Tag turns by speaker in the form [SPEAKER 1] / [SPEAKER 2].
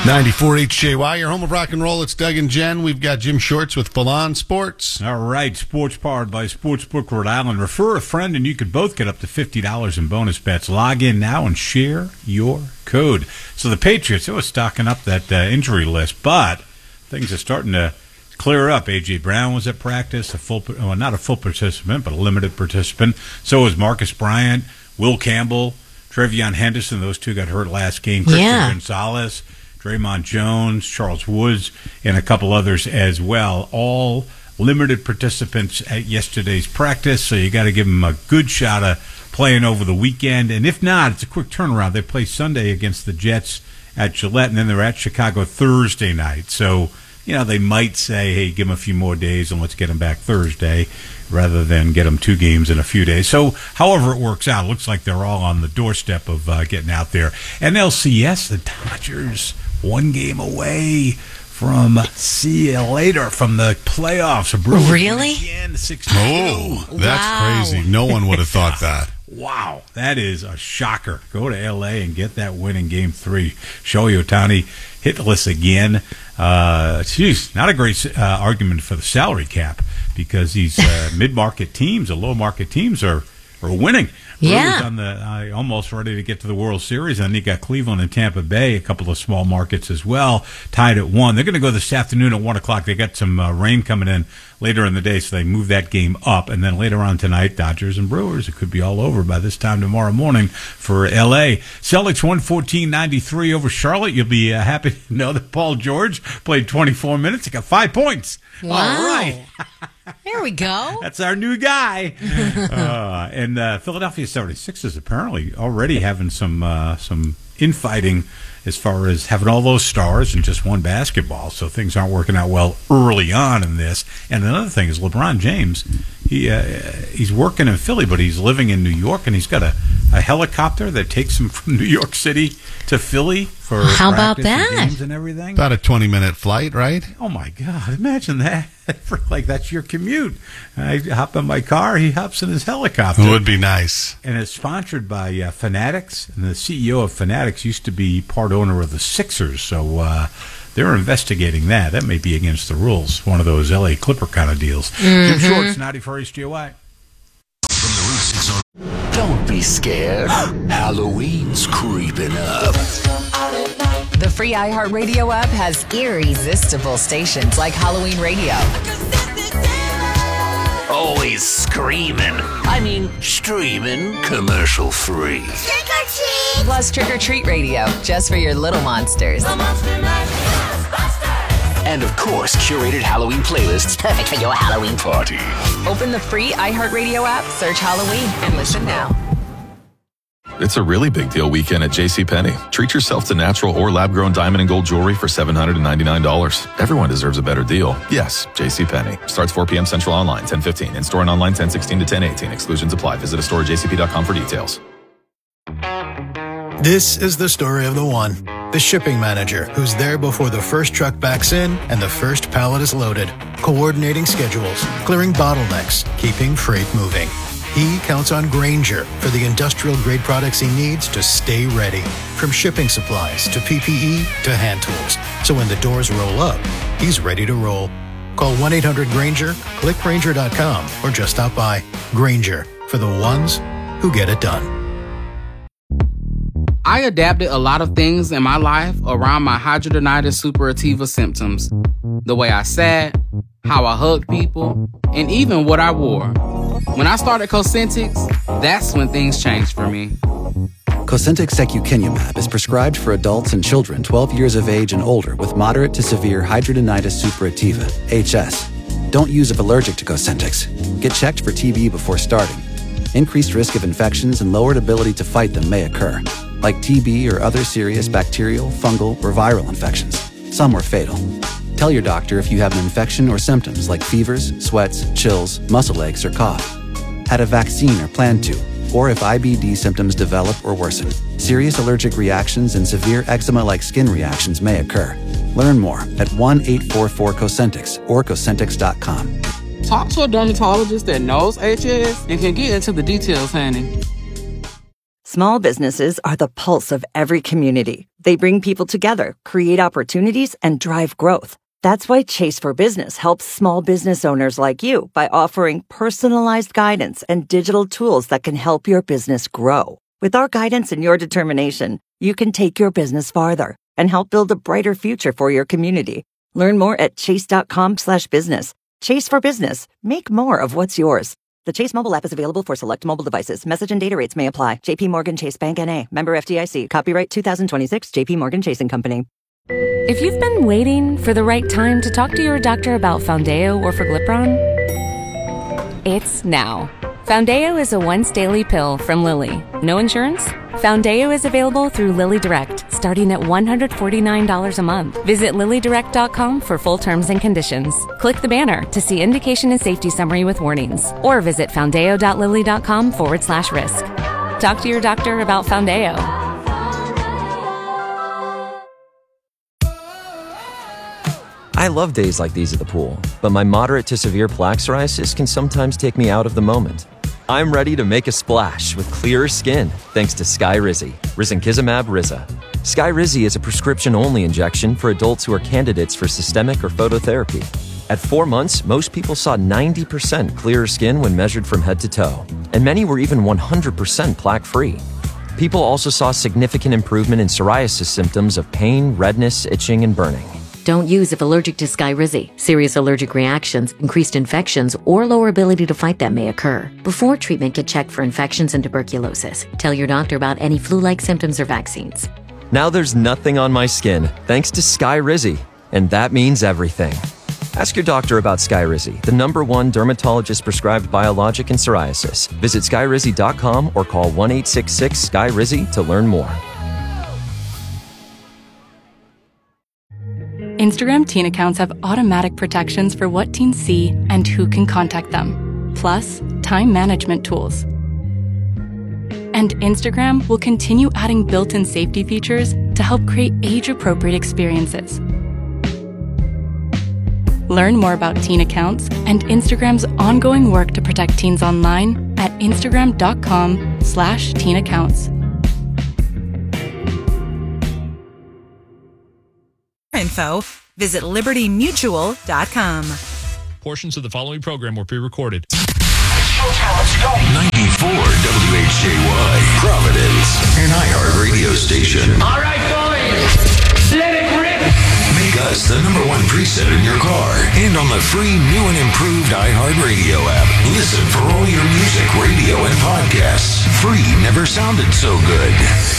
[SPEAKER 1] 94 HJY, your home of rock and roll. It's Doug and Jen. We've got Jim Shorts with Full On Sports.
[SPEAKER 2] All right, sports powered by Sportsbook Rhode Island. Refer a friend and you could both get up to $50 in bonus bets. Log in now and share your code. So the Patriots, they were stocking up that injury list, but things are starting to clear up. A.J. Brown was at practice, not a full participant, but a limited participant. So was Marcus Bryant, Will Campbell, Trevion Henderson. Those two got hurt last game. Christian Gonzalez, Draymond Jones, Charles Woods, and a couple others as well. All limited participants at yesterday's practice, so you got to give them a good shot of playing over the weekend. And if not, it's a quick turnaround. They play Sunday against the Jets at Gillette, and then they're at Chicago Thursday night. So, they might say, hey, give them a few more days and let's get them back Thursday rather than get them 2 games in a few days. So however it works out, it looks like they're all on the doorstep of getting out there. NLCS, the Dodgers, 1 game away from see you later from the playoffs.
[SPEAKER 3] Really?
[SPEAKER 2] Again, 6-2.
[SPEAKER 1] Oh, that's crazy. No one would have thought that.
[SPEAKER 2] Wow, that is a shocker. Go to L.A. and get that win in Game 3. Shohei Ohtani hitless again. Not a great argument for the salary cap because these mid-market teams, the low-market teams are winning.
[SPEAKER 3] Yeah.
[SPEAKER 2] On the almost ready to get to the World Series, and then you got Cleveland and Tampa Bay, a couple of small markets as well, tied at 1. They're going to go this afternoon at 1 o'clock. They got some rain coming in later in the day, so they move that game up. And then later on tonight, Dodgers and Brewers. It could be all over by this time tomorrow morning for L.A. Celtics 114-93 over Charlotte. You'll be happy to know that Paul George played 24 minutes. He got 5 points.
[SPEAKER 3] Wow.
[SPEAKER 2] All right.
[SPEAKER 3] There we go.
[SPEAKER 2] That's our new guy. And Philadelphia 76ers apparently already having some infighting as far as having all those stars and just one basketball. So things aren't working out well early on in this. And another thing is LeBron James, he's working in Philly, but he's living in New York, and he's got a helicopter that takes him from New York City to Philly for
[SPEAKER 3] how about
[SPEAKER 2] practice
[SPEAKER 3] that?
[SPEAKER 2] and games and everything.
[SPEAKER 1] About a 20-minute flight, right?
[SPEAKER 2] Oh, my God. Imagine that. That's your commute. I hop in my car, he hops in his helicopter.
[SPEAKER 1] It would be nice.
[SPEAKER 2] And it's sponsored by Fanatics, and the CEO of Fanatics used to be part owner of the Sixers, so they're investigating that. That may be against the rules, one of those L.A. Clipper kind of deals. Jim Shorts, 94 HJY.
[SPEAKER 4] Don't be scared. Halloween's creeping up.
[SPEAKER 5] The free iHeartRadio app has irresistible stations like Halloween Radio.
[SPEAKER 4] Always screaming. I mean, streaming commercial free.
[SPEAKER 6] Trick or treat!
[SPEAKER 5] Plus Trick or Treat Radio, just for your little monsters.
[SPEAKER 6] The Monster Mash Ghostbusters!
[SPEAKER 4] And of course, curated Halloween playlists perfect for your Halloween party.
[SPEAKER 5] Open the free iHeartRadio app, search Halloween, and listen now.
[SPEAKER 7] It's a really big deal weekend at JCPenney. Treat yourself to natural or lab-grown diamond and gold jewelry for $799. Everyone deserves a better deal. Yes, JCPenney. Starts 4 p.m. Central online, 10:15. In-store and online, 10:16 to 10:18. Exclusions apply. Visit a store at jcp.com for details.
[SPEAKER 8] This is the story of the one. The shipping manager who's there before the first truck backs in and the first pallet is loaded. Coordinating schedules, clearing bottlenecks, keeping freight moving. He counts on Grainger for the industrial-grade products he needs to stay ready. From shipping supplies to PPE to hand tools. So when the doors roll up, he's ready to roll. Call 1-800-GRAINGER, click Grainger.com, or just stop by. Grainger, for the ones who get it done.
[SPEAKER 9] I adapted a lot of things in my life around my hidradenitis suppurativa symptoms. The way I sat, how I hugged people, and even what I wore. When I started Cosentyx, that's when things changed for me.
[SPEAKER 10] Cosentyx secukinumab is prescribed for adults and children 12 years of age and older with moderate to severe hidradenitis suppurativa, HS. Don't use if allergic to Cosentyx. Get checked for TB before starting. Increased risk of infections and lowered ability to fight them may occur, like TB or other serious bacterial, fungal, or viral infections. Some were fatal. Tell your doctor if you have an infection or symptoms like fevers, sweats, chills, muscle aches, or cough. Had a vaccine or plan to, or if IBD symptoms develop or worsen. Serious allergic reactions and severe eczema-like skin reactions may occur. Learn more at 1-844-COSENTYX or Cosentyx.com.
[SPEAKER 9] Talk to a dermatologist that knows HS and can get into the details, honey.
[SPEAKER 11] Small businesses are the pulse of every community. They bring people together, create opportunities, and drive growth. That's why Chase for Business helps small business owners like you by offering personalized guidance and digital tools that can help your business grow. With our guidance and your determination, you can take your business farther and help build a brighter future for your community. Learn more at chase.com/business. Chase for Business. Make more of what's yours. The Chase mobile app is available for select mobile devices. Message and data rates may apply. J.P. Morgan Chase Bank N.A. Member FDIC. Copyright 2026. J.P. Morgan Chase & Company.
[SPEAKER 12] If you've been waiting for the right time to talk to your doctor about Foundeo or Forglipron, it's now. Foundeo is a once-daily pill from Lilly. No insurance? Foundeo is available through Lilly Direct, starting at $149 a month. Visit LillyDirect.com for full terms and conditions. Click the banner to see indication and safety summary with warnings, or visit foundeo.lilly.com/risk. Talk to your doctor about Foundeo.
[SPEAKER 13] I love days like these at the pool, but my moderate to severe plaque psoriasis can sometimes take me out of the moment. I'm ready to make a splash with clearer skin thanks to Skyrizi, risankizumab Riza. Skyrizi is a prescription-only injection for adults who are candidates for systemic or phototherapy. At 4 months, most people saw 90% clearer skin when measured from head to toe, and many were even 100% plaque-free. People also saw significant improvement in psoriasis symptoms of pain, redness, itching, and burning.
[SPEAKER 14] Don't use if allergic to Skyrizi. Serious allergic reactions, increased infections, or lower ability to fight them may occur. Before treatment, get checked for infections and tuberculosis. Tell your doctor about any flu-like symptoms or vaccines.
[SPEAKER 13] Now there's nothing on my skin thanks to Skyrizi, and that means everything. Ask your doctor about Skyrizi, the #1 dermatologist-prescribed biologic in psoriasis. Visit Skyrizi.com or call 1-866-SKYRIZI to learn more.
[SPEAKER 15] Instagram teen accounts have automatic protections for what teens see and who can contact them, plus time management tools. And Instagram will continue adding built-in safety features to help create age-appropriate experiences. Learn more about teen accounts and Instagram's ongoing work to protect teens online at instagram.com/teen accounts.
[SPEAKER 16] Info, visit libertymutual.com.
[SPEAKER 17] Portions of the following program were pre-recorded.
[SPEAKER 4] 94 WHJY, Providence, an iHeart radio station.
[SPEAKER 6] All right, boys, let it rip.
[SPEAKER 4] Make us the #1 preset in your car and on the free new and improved iHeart radio app. Listen for all your music, radio, and podcasts. Free never sounded so good.